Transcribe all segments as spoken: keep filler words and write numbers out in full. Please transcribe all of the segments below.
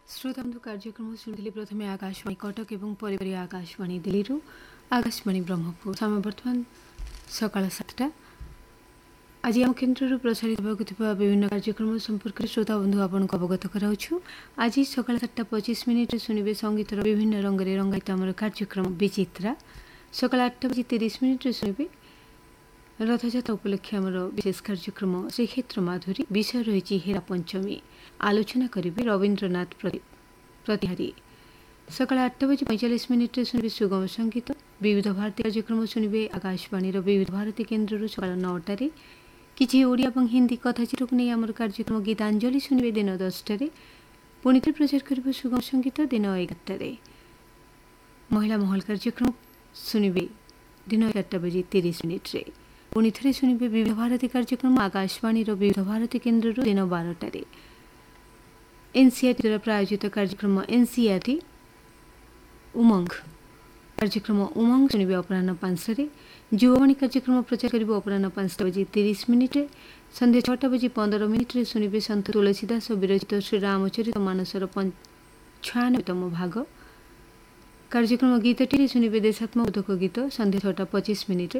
श्रोताबंधु कार्यक्रम शुणुले प्रथम आकाशवाणी कटक एवं परिवार आकाशवाणी दिल्ली आकाशवाणी ब्रह्मपुर समय बर्तमान सकाल सातटा आज आम केन्द्र प्रसारित होगा विभिन्न कार्यक्रम संपर्क में श्रोताबंधु आपको अवगत कराऊँ। आज सकाल सातटा पचिश मिनिट शुणे संगीतर विभिन्न रंग में रंगायित आम कार्यक्रम विचित्रा। सकाल आठटा बजे तीस मिनिट शुणे रथयात्रा उपलक्षे आमर विशेष कार्यक्रम श्रीक्षेत्र माधुरी विषय रही हेरा पंचमी आलोचना करेंगे रवीन्द्रनाथ प्रतिहारी। सकाल आठटा बजे पैंचाश मिनिट शुणे सुगम संगीत विविध भारती कार्यक्रम शुणे आकाशवाणी विविध भारती केन्द्र सकाल नौटार किसी ओडिया और हिंदी कथाचित्र को नहीं आम कार्यक्रम गीतांजलि शुणे दिन दसटार पुणी थे प्रचार कर सुगम संगीत दिन एगारटार महिला महल कार्यक्रम शुणे दिन एगारटा बजे तीस मिनिट्रे पुणी थे शुणे विविध भारती कार्यक्रम आकाशवाणी विविध भारती केन्द्र दिन बारटार एनसीआरटी द्वारा प्रायोजित कार्यक्रम एनसीआरटी उमंग कार्यक्रम उमंग शुणे अपराह पांचटे युवाणी कार्यक्रम प्रचार कर अपराह पांचटा बजे तीस मिनिट संध्या छटा बजे पंदर मिनिट शुणे सन्त तुलसीदास विरचित श्री रामचरित मानसर छयानबेतम भाग कार्यक्रम गीतटी शुणे देशात्मक गीत संध्या छटा पचिश मिनिट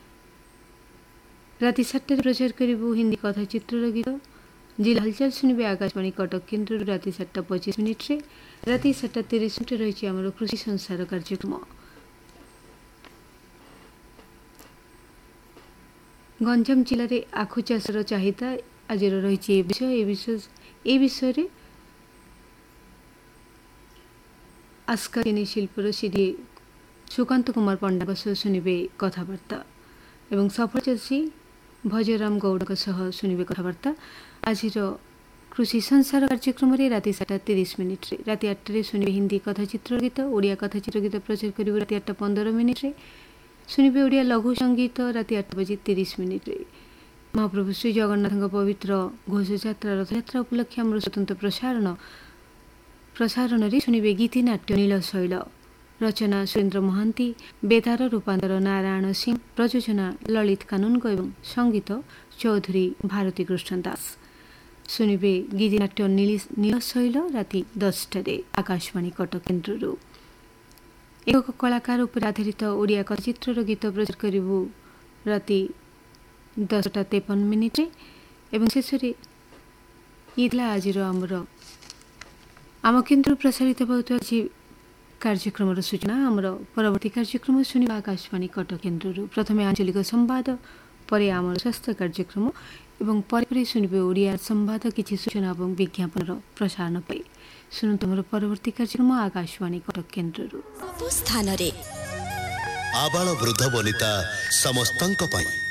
राति सातटा प्रचार कर हिंदी कथाचित्र गीत जिला हलचल शुणे आकाशवाणी कटक केन्द्र राति सातटा पचिश मिनिट्रे राति सातटा तीस मिनिट रही आमर कृषि संसार कार्यक्रम गंजाम जिले में आखु चाषर चाहिदा आज रही विषय विषय ए विषय आस्का चीनी शिल्पर सीडी सुकांत कुमार पंडा सह शुणे कथबार्ता एवं सफल चाषी भजराम गौड़ सह शुणे कथबार्ता आज कृषि संसार कार्यक्रम राति सातटा तीस मिनिट राति आठटे शुणे हिंदी कथाचित्र गीत ओडिया कथाचित्र गीत प्रचार कर राति आठटा पंदर मिनिट शुणे ओडिया लघु संगीत राति आठ बजे तीस मिनिट महाप्रभु श्री जगन्नाथ पवित्र घोषयात्रा रथयात्रा उपलक्षे आम स्वतंत्र प्रसारण प्रसारण शुणे गीतिनाट्य नीलशैल रचना सुरेन्द्र महांती बेतार रूपांतर नारायण सिंह प्रयोजना ललित कानूनगो एवं संगीत चौधरी भारती कृष्ण दास शुणे गीतिनाट्य नीलशैल राति दसटार आकाशवाणी कटक केन्द्र एक कलाकार उपर आधारित ओडिया चलचित्र गीत प्रचार करूँ राति दसटा तेपन मिनिट एवं शेष आज आमर आम केन्द्र प्रसारित होता कार्यक्रम सूचना आमर परवर्ती कार्यक्रम शुणे आकाशवाणी कटक केन्द्र प्रथम आंचलिक संवाद पर आमर स्वास्थ्य कार्यक्रम एवं पर शुणे ओडिया संवाद किसी सूचना और विज्ञापन प्रसारण पाई शुणु तुम परवर्ती कार्यक्रम आकाशवाणी कटक केन्द्र स्थान आबाल वृद्ध वनिता समस्तंक पाई